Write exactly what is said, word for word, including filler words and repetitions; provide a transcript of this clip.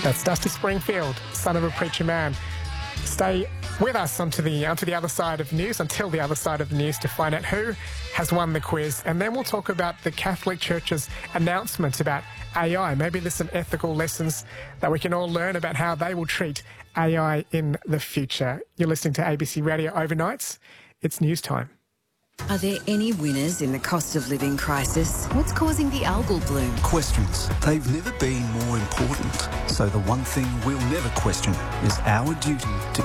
That's Dusty Springfield, son of a preacher man. Stay with us onto the, onto the other side of news, until the other side of the news, to find out who has won the quiz. And then we'll talk about the Catholic Church's announcement about A I. Maybe there's some ethical lessons that we can all learn about how they will treat A I in the future. You're listening to A B C Radio Overnights. It's news time. Are there any winners in the cost of living crisis? What's causing the algal bloom? Questions. They've never been more important. So the one thing we'll never question is our duty to